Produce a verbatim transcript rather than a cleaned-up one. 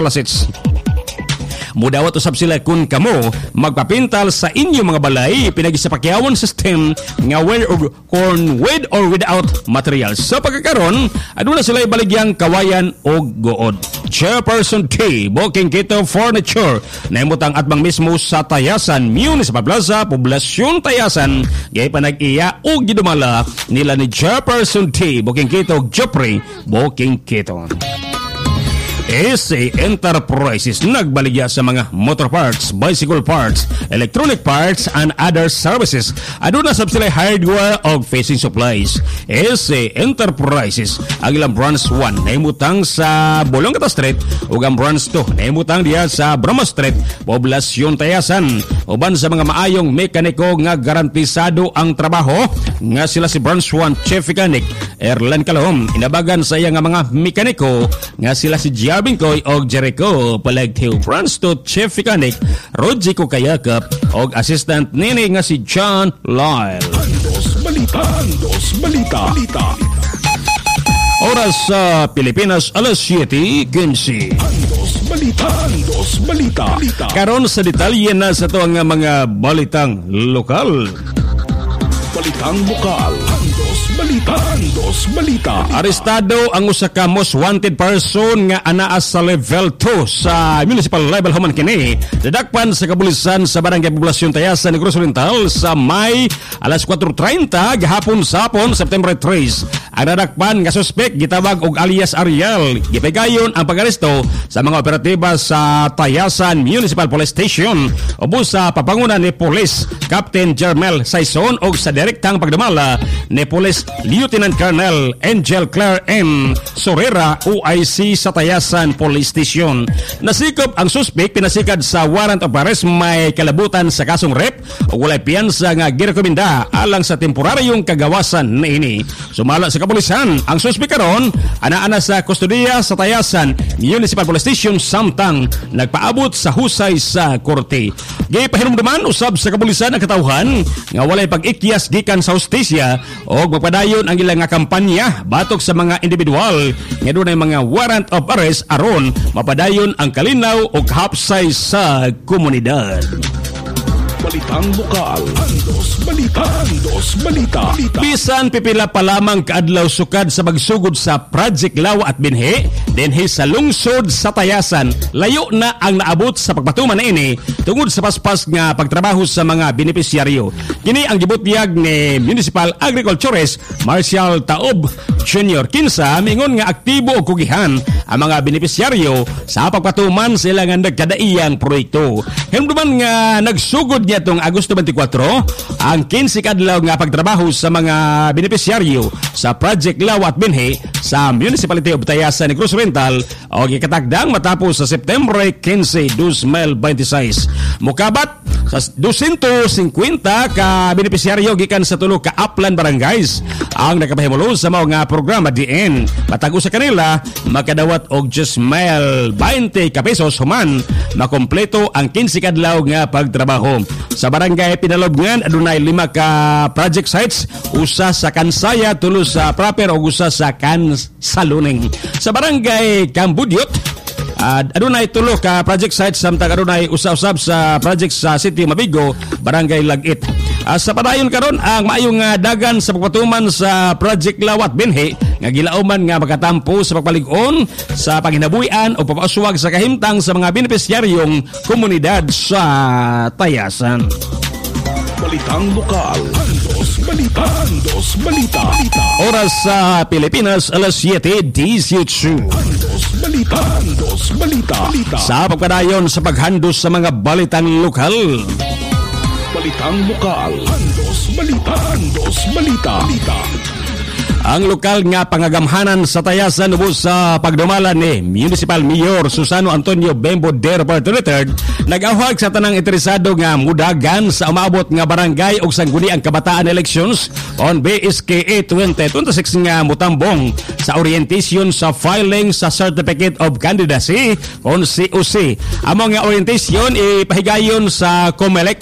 Kalasits. Mudawat usab sila kung kamo magpapintal sa inyo mga balay pinagisapakyawan system nga with or corn with or without materials. So pagkakaroon, aduna sila ibaligyang kawayan o good. Chairperson T. Booking Kito Furniture naimutang atbang mismo sa Tayasan Municipal Plaza, Poblasyon Tayasan gay panag-iya o gidumala nila ni Chairperson T. Booking Kito Jopre Booking Kito. S A Enterprises nagbaligya sa mga motor parts, bicycle parts, electronic parts, and other services. Aduna sab sila hardware o facing supplies. S A Enterprises ang ilang branch one naimutang sa Bolongata Street ug ang branch two naimutang diha sa Brahma Street, Poblasyon Tayasan. Uban sa mga maayong mekaniko nga garantisado ang trabaho nga sila si branch one Chief Mechanic Erlan Calahom. Inabagan sa iya nga mga mekaniko nga sila si Jarbin Koy og Jericho Palagtiw. Branch two Chief Mechanic Rodrigo Kayakap og assistant nini nga si John Lyle. Andos Balita, Andos Balita, Balita. Oras sa Pilipinas, alas siyete quince. Andos Balita, Andos Balita, Balita. Karon sa detalye na sa to ang mga balitang lokal. Balitang bukal. Andos Balita, Andos Balita. Arestado ang usa ka most wanted person nga anaa sa level two sa municipal level human kini. Dadakpan sa kapulisan sa Barangay Poblasyon Tayasan, Negros Oriental sa May alas kwatro treinta gahapon sapon September three. Ang nadakpan nga suspek gitawag og alias Ariel. Gipigayon ang pag-aresto sa mga operatiba sa Tayasan Municipal Police Station ubos sa papangunan ni Police Captain Jermel Saison og sa direktang pagdumala ni Police Lieutenant Colonel Angel Claire M. Sorera O I C sa Tayasan Police Station. Nasikop ang suspek pinasikad sa warrant of arrest may kalabutan sa kasong rape o walay piyansa nga girekomenda alang sa temporaryong kagawasan niini. Sumala sa kapulisan, ang suspek karon ana-ana sa kustodiya sa Tayasan Municipal Police Station samtang nagpaabot sa husay sa korte. Gipahinumduman usab sa kapulisan ang katawhan nga walay pag-ikyas gikan sa hustisya o magpadayon ang ilang nga kampanya batok sa mga individual nga dunay mga warrant of arrest aron mapadayon ang kalinaw o hapsay sa komunidad. Balitang bukal. Andos Balita, Andos Balita, Balita. Bisan pipila pa lamang kaadlaw sukad sa magsugod sa Project Lawa at Binhe dinhi sa lungsod sa Tayasan, layo na ang naabot sa pagpatuman na ini tungod sa paspas nga pagtrabaho sa mga benepisyaryo. Kini ang gibutyag ni Municipal Agriculturist Marcial Taob Junior Kinsa mingon nga aktibo og kugihan ang mga benepisyaryo sa pagpatuman sa ilang nagkadaiyang proyekto. Himduman nga nagsugod niya tong Agosto twenty-four ang kinse kadlaw nga pagtrabaho sa mga benepisyaryo sa Project Lawa at Binhe sa Municipality of Tayasan, Negros Oriental o gikatagdang matapos sa September quince, twenty twenty-six. Mukabat sa two hundred fifty ka benepisyaryo gikan sa tulo ka upland barangays ang nakapahimulo sa mga programa diin. Patago sa kanila makadawat og just mile twenty ka pesos human makompleto ang kinse kadlaw nga pagtrabaho. Sa barangay Pinalobngan adunay lima ka project sites, usa sa Kansaya, tulo sa Proper ug usa sa Kansaluning. Sa barangay Cambudiot Uh, adunay tulo ka project sites samtang adunay usa-usab sa project sa City Mabigo, Barangay Lagit. Uh, sa padayon karon ang maayong uh, dagan sa pagpatuman sa Project Lawat Binhe nga gilauman nga makatampo sa pagpalig-on sa panghinabuhian o papauswag sa kahimtang sa mga benepisyaryong komunidad sa Tayasan. Balitang bukal. Andos Balita, Andos Balita, Balita. Oras sa Pilipinas, alas siyete dieciocho. Andos Balita, Andos Balita, Balita. Sa pagpadayon sa paghandos sa mga balitang lokal. Balitang bukal. Andos Balita, Andos Balita, Balita. Ang lokal nga pangagamhanan sa Tayasan ubos sa pagdumala ni Municipal Mayor Susano Antonio Bembo Derber the third nag-ahwag sa tanang interesado nga mudagan sa umabot nga barangay ug sangguniang kabataan elections on B S K A twenty twenty-six nga mutambong sa orientation sa filing sa Certificate of Candidacy on C O C. Among nga orientation ipahigayon sa COMELEC